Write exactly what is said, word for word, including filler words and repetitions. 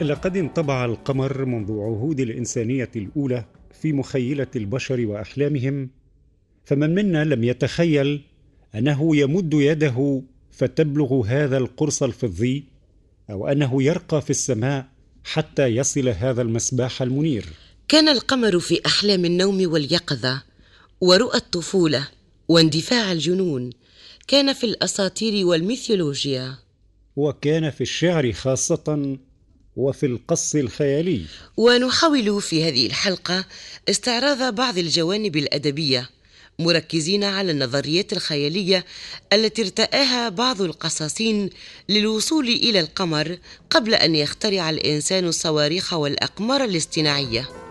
لقد انطبع القمر منذ عهود الإنسانية الأولى في مخيلة البشر وأحلامهم، فمن منا لم يتخيل أنه يمد يده فتبلغ هذا القرص الفضي، أو أنه يرقى في السماء حتى يصل هذا المسباح المنير. كان القمر في أحلام النوم واليقظة ورؤى الطفولة واندفاع الجنون، كان في الأساطير والميثولوجيا، وكان في الشعر خاصة وفي القص الخيالي. ونحاول في هذه الحلقة استعراض بعض الجوانب الأدبية، مركزين على النظريات الخيالية التي ارتآها بعض القصاصين للوصول إلى القمر قبل أن يخترع الإنسان الصواريخ والأقمار الاصطناعية.